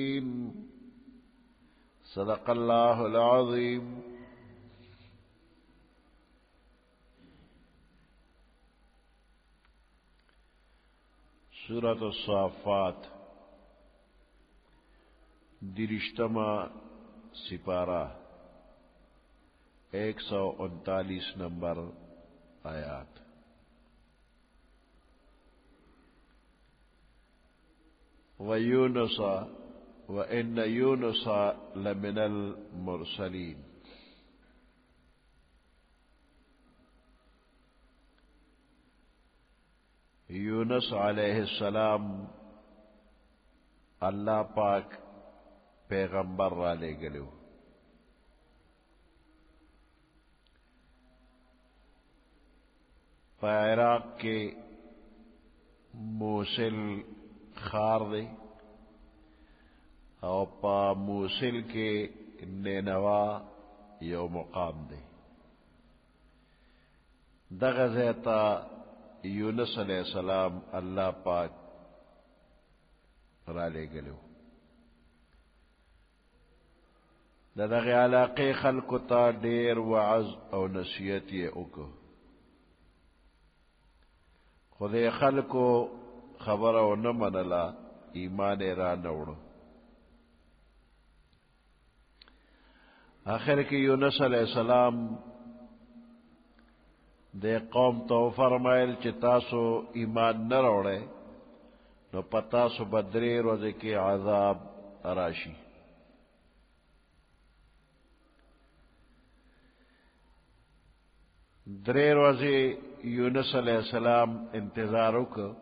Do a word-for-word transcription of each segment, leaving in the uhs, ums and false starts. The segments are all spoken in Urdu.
صدق الله العظيم. سورة الصافات درشتما سپارہ ایک سو انتالیس نمبر آیات. وَيُونُسَ وَإِنَّ يُونُسَ لَمِنَ الْمُرْسَلِينَ. یونس علیہ السلام اللہ پاک پیغمبر را لے گلو. پا عراق کے موصل خار دے او پا موصل کے نینوا یو مقام دے. دغزیتا یونس علیہ السلام اللہ پاک را لے گلو. دغه علاقے خلق تا دیر وعظ او نصیحت یہ اکو. خود خلقو خبر او نمنلا ایمان را نوڑو. آخر کی یونس علیہ السلام دے قوم تو فرمائل چی تاسو ایمان نہ روڑے نو پتاسو بدری روزے کے عذاب راشی. درے روزے یونس علیہ السلام انتظارو کو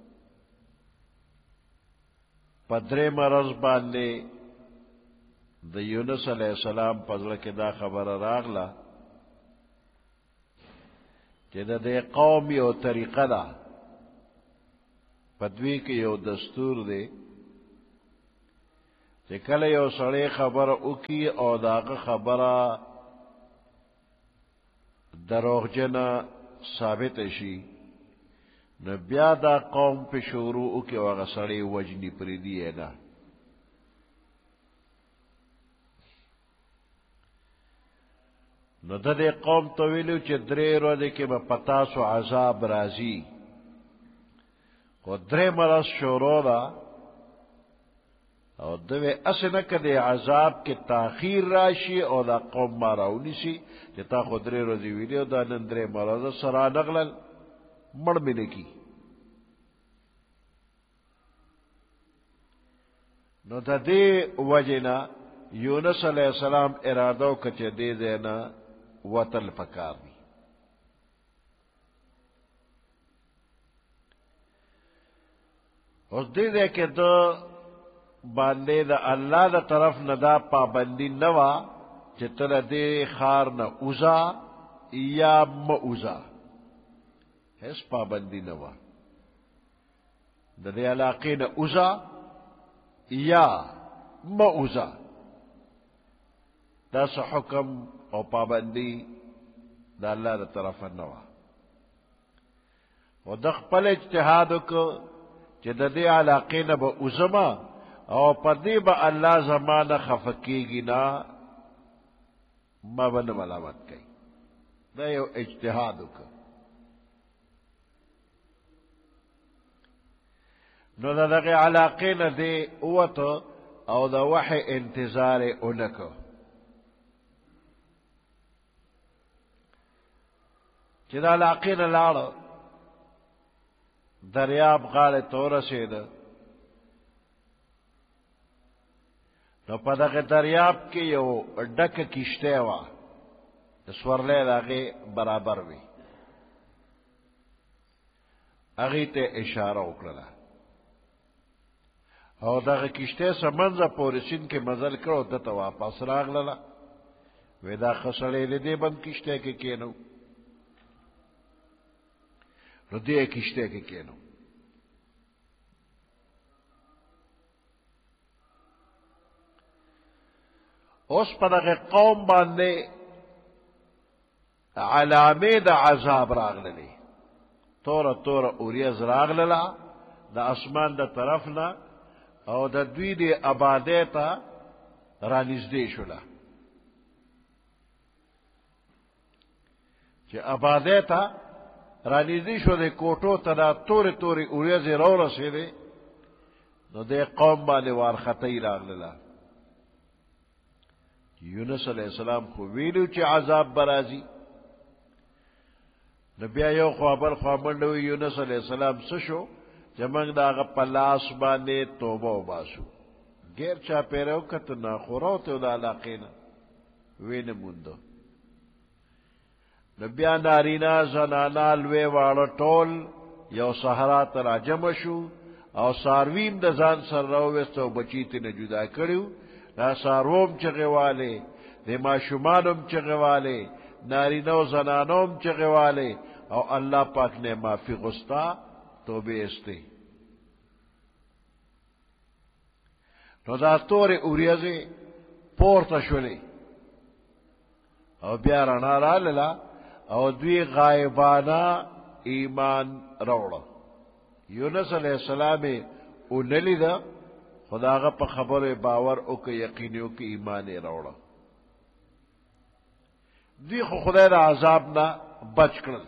پدرے مرض باندے دا یونس علیہ السلام پزل کے دا خبر راغلا کہ دا دے قوم یو طریقہ دا پدوی کے یو دستور دے کہ کل یو سڑے خبر اکی او داغ خبر دروغ جنا ثابت شی نو بیا دا قوم پہ شروع اکی وغا سڑے وجنی پریدی ہے نا. نو دا دے قوم طویلو چی درے رو دے کے با پتاسو عذاب رازی خود درے مرس شورو دا او دوے اسنک دے عذاب کے تاخیر راشی او دا قوم ماراونی سی چی تا خود درے رو دے ویلیو دا نن درے مرس سرا نغلل مڑ ملے کی. نو دا دے وجنا یونس علیہ السلام ارادو کچ دے دینا وطل پکار دی. اس دے دے کہ دو باندے دا اللہ دا طرف ندا پابندی نوا چتر دے خار نا اوزا یا موزا اس پابندی نوا دا دے علاقے نا اوزا یا موزا دا سا حکم او پابندی دا اللہ دا طرف نوا. و دا خپل اجتحادو کو چی دا دے علاقے نا با اوزما او پا دی با اللہ زمان خفکی گی نا ما بن ملامت کئی. دا یو اجتحادو کو نو دا دا علاقے نا دے اوتو او دا وحی انتظار اونکو. چی دا علاقے نا لارو دریاب غال تو رسید نو پا دا دریاب کی یو ڈک کشتے وا سورلے داغے برابر وی اغیتے اشارہ اکڑلا او دا کشتے سمنزا پورسین کے مزل کرو دتا واپس راغ للا وی دا خسڑے لدے بند کشتے کے کینو نو دے کشتے کے کینو. اس پا دا قوم باندے علامے دا عذاب راغ للی تورا تورا اوریز راغ للا دا اسمان دا طرفنا او د دوی د آبادی ته رانږدې شوله چې آبادی ته رانږدې شو د کوټو ته دا تورې تورې وریځې راورسېدې نو دې قوم باندې وارخطۍ راغلله یونس علیہ السلام خو ویلو چې عذاب برازي نو بیا یو خوا بل خوا منډه وی یونس علیہ السلام څه شو چې موږ د هغه په لاس باندې توبه وباسو غیر چا پیرو کته نه خوراته د علاقې نه وینه موندو نو بیا نارینا زنانا لوی واړه ټول یو صحرا ته راجمع شو او سارویم د ځان سره راوویستو بچی ته نه جدا کړیو دا ساروم چغواله د ماشومانم چغواله نارینو زنانوم چغواله او الله پاک نے معافی غستا توبه استی نو دا تور اوریازه پورته شولې او بیا رڼا رااله او دوی غایبانه ایمان راوړه یونس علیہ السلام اونلی دا خداغه په خبره باور او که یقین او که ایمان راوړه دوی خو خدای د عذاب نه بچ کړل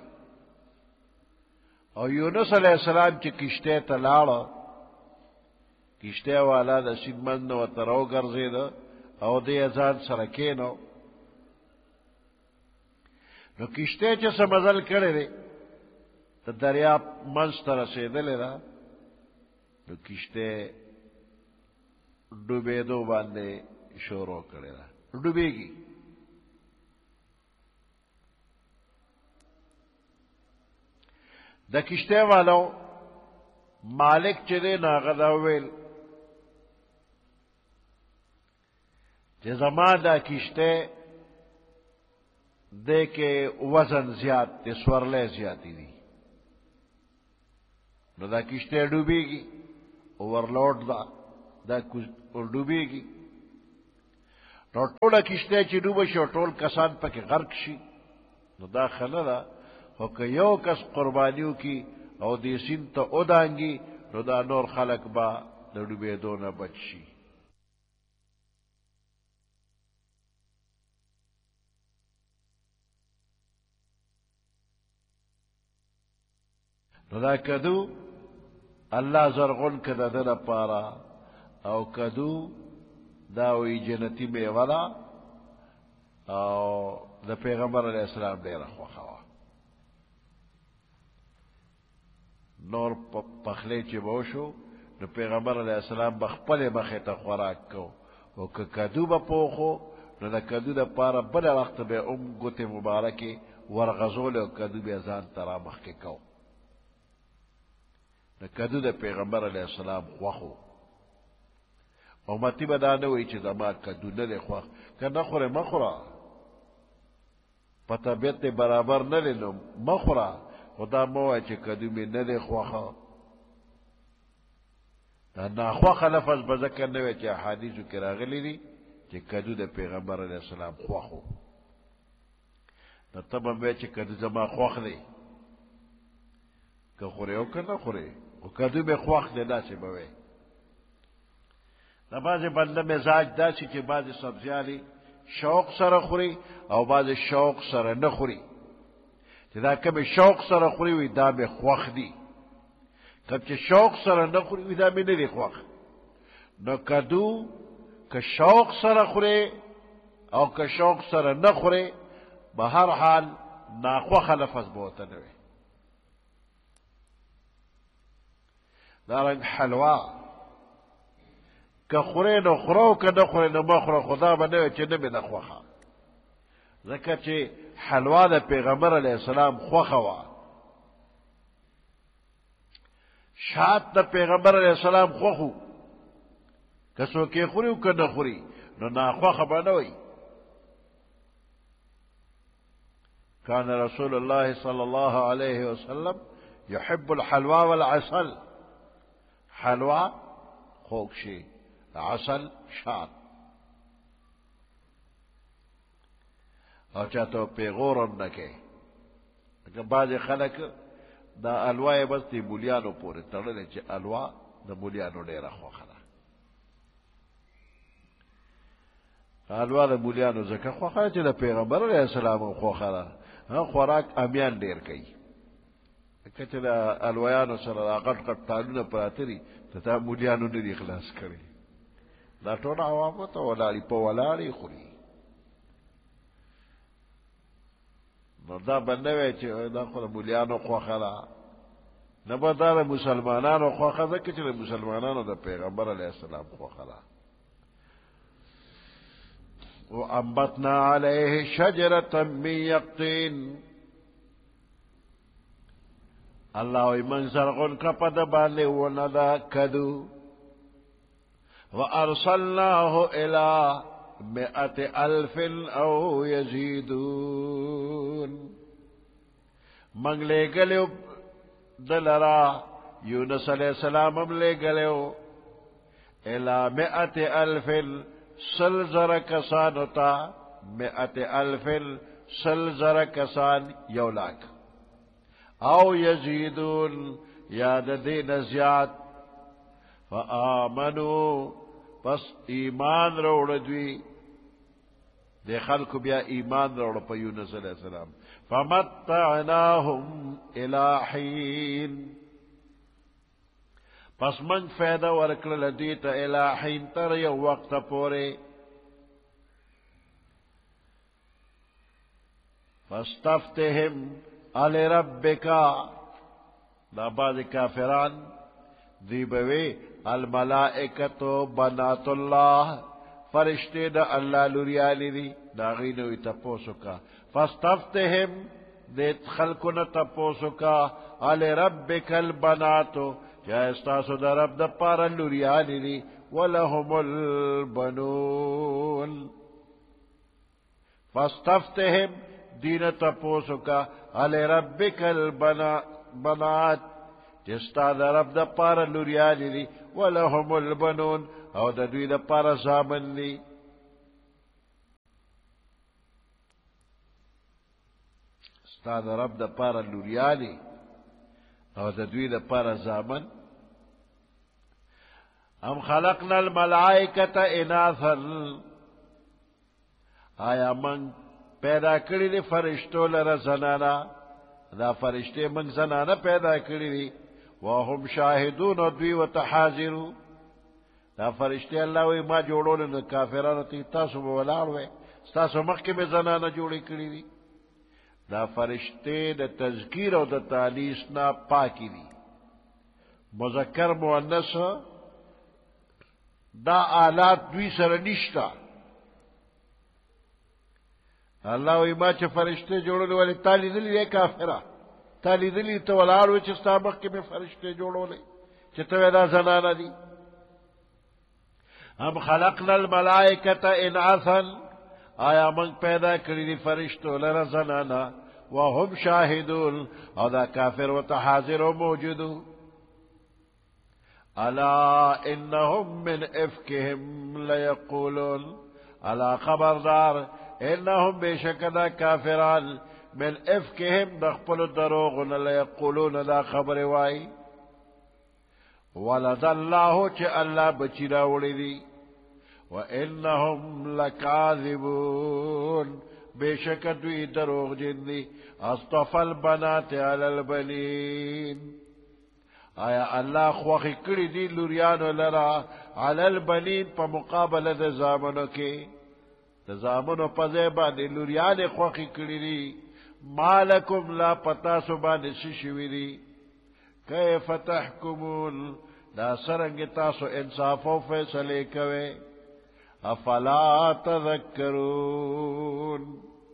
او یونس علیہ السلام چې کشته ته لاړ کشته والا د سیمن نو ترو ګرځید او د ځان سره کېنو نو کشته چې سمزل کړي ته دریاب منځ ته رسېدلې ده نو کشته ډوبېدو باندې شروع کړی ده ډوبېږي د کشته والو مالک چې دی ناغه دا ویل چې زما دا کشته دې کې وزن زیات دی سورلې زیاتی دی نو دا کشته ډوبېږي اوورلوډ دا دا ډوبېږي نو ټوله کشته چې ډوبه شي ټول کسان پکې غرق شي نو دا خله ده خو که یو کس قربانیو کی او دې سیند ته ودانګي نو دا نور خلق به د ډوبېدو نه بچ شي نو دا کدو الله زرغون کده ده لپاره او کدو دا وی جنتی میوه ده او د پیغمبر علیه السلام ډېره خوښه وه نور پخلی چې به وشو نو پیغمبر علیه السلام به خپلې مخې ته خوراک کو او که کدو به پوخو نو د کدو دپاره بله وخت به هم ګوتې مبارکې ورغځولې او کدو بیا ځان ته را مخکې کو د کدو د پیغمبر علیه السلام خوښو امتی به دا نه وایي چې زما کدو نه دی خوښ که نه خورې مه خوره په طبیعت دی برابر نه دی نو مه خوره خو دا مه وایه چې کدو مې نه دی خوښه دا ناخوښه لفظ به ځکه نه وی چې احادیثو کې راغلی دي چې کدو د پیغمبر علیه السلام خوښو نو ته به وایې چې کدو زما خوښ دی که خورې او که نه خورې خو کدو مې خوښ دی داسې به وایې د بعضې بنده مزاج داسې چې بعضې سبزیانې شوق سره خوري او بعضې شوق سره نه خوري چې دا کومې شوق سره خوري وي دا مې خوښ دي کوم چې شوق سره نه خوري وي دا مې نه دي خوښ نو کدو که شوق سره خوري او که شوق سره نه خوري به هر حال ناخوښه لفظ به ورته نه وي دارنګ حلوا که خورې نو خوره او که نه خورې نو مه خوره خدا به نه وي چې نه مې ده خوښه ځکه چې حلوا د پیغمبر علیه السلام خوښه وه شات د پیغمبر علیه السلام خوښ و که څوک یې خوري او که نه خوري نو ناخوښه به نه وي كان رسول الله صلى الله عليه وسلم يحب الحلوى والعسل حلوى خوږ شي عسل شات او چاته پیغورم نه کوي که بعضې خلک دا الوا یې بس د مولیانو پورې تړلی چې الوا د مولیانو ډېره خوښه ده حلوا د مولیانو زکه خوخه چې د پیغمبر علیه السلام خوخه ها خوراک امیان ډیر کوي کته د الویانو سره غټ غټ تالونه پراتري ته مولیانو نه دي خلاص کړي دا ټول عوامو ته ولاړی په ولاړی خوري نو دا بنوي چې دا خو مولیانو خوخه ده نه به دا د مسلمانانو خوخه ده چې د مسلمانانو د پیغمبر علیه السلام خوخه ده وأنبتنا عليه شجرة من يقطين الله من زرغن كپد باندې وندا کدو وأرسلناه إلى مئة ألف أو يزيدون من لے گلیو دلرا یونس علیہ السلام ہم لے گلیو إلى مئة ألف سل زر کسان ہوتا مئت الف سل زر کسان یو لاکھ او یزیدون یاد دین زیاد فآمنو پس ایمان روڑ دوی دے خلق بیا ایمان روڑ پا یونس علیہ السلام فمتعناهم الى حین پس من فیدا ورکل دیتا الى حین تر یو وقت پورے فاستفتهم علی ربکا دا بعض کافران دیبوی الملائکتو بنات اللہ فرشتے دا اللہ لوریالی دی دا غینوی تپوسو کا فاستفتهم دیت خلقنا تپوسو کا علی ربک البناتو یا استاسو دا رب دا پارا لوریانی دی ولهم البنون فاستفتهم دین تپوسو کا علی ربک البنات جستا دا رب دا پارا لوریانی دی ولهم البنون او دا دوی دا پارا زامن دی ستا دا رب دا پارا لوریانی او دا دوی دا پارا زامن ام خلقنا الملائکت اناثا آیا من پیدا کری دی فرشتو لر زنانا دا فرشتے من زنانا پیدا کری دی وهم شاہدون و دوی و تحاضرو دا فرشتے اللہ وی ما جوڑو لن کافران تی تاسو بولاروے ستاسو مخی میں زنانا جوڑی کری دی دا فرشتے دا تذکیر و دا تانیسنا پاکی دی مذکر مؤنث دا آلات دوی سر نشتا اللہ وی ما چه فرشتے جوڑو والی تالی دلی دے کافرہ تالی دلی تو والارو چستا مخی میں فرشتے جوڑو لے چتوے دا زنانا دی ہم خلقنا الملائکت انعاثا آیا من پیدا کری دی فرشتو لر زنانا وهم شاہدون او دا کافر و تحاضر و موجودو الا انہم من افکہم لیقولون الا خبردار انہم بے شک دا کافران من افکہم دخپل دروغن لیقولون دا خبر وائی ولد اللہ چھ اللہ بچی راوڑی دی وَإِنَّهُمْ لَكَاذِبُونَ بے شک دوی دروغ جندی اصطفى البنات علی البنین آیا اللہ خوخی کری دی لوریانو لرا علی البنین پا مقابل دا زامنو کے دا زامنو پا زیبانی لوریان خوخی کری دی مالکم لا پتاسو بانی سشوی دی کیف تحکمون دا سرنگ تاسو انصافو فیصلے کوئے افلا تذکرون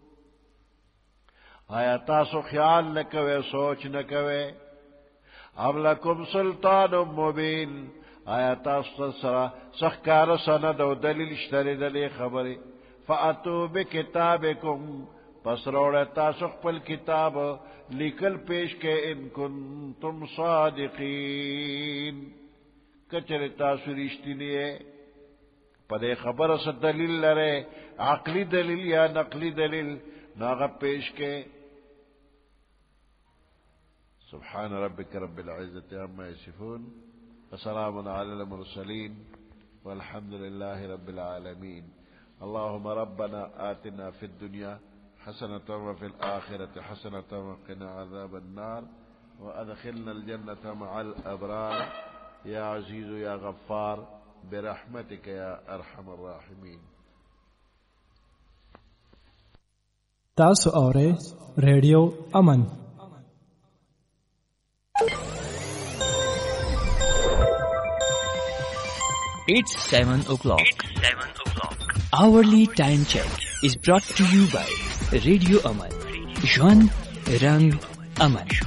آیا تاسو خیال نکوے سوچ نکوے اب لکم سلطان مبین آیا تاسو سرا سخکار سند و دلیل اشتری دلی خبری فاتو بکتابکم پس روڑے تاسو خپل کتاب لکل پیش کے ان کنتم صادقین کچر تاسو رشتی لیے پدے خبر سے دلیل لرے عقلی دلیل یا نقلی دلیل ناغب پیش کے سبحان ربك رب العزة عما يصفون وسلام على المرسلين والحمد لله رب العالمين اللهم ربنا آتنا في الدنيا حسنة وفي الآخرة حسنة وقنا عذاب النار وأدخلنا الجنة مع الأبرار يا عزيز يا غفار برحمتك يا أرحم الراحمين. تاسو اورئ ریډیو امن. It's seven o'clock. It's seven o'clock. Hourly time check is brought to you by Radio Aman. Jwan Rang Aman.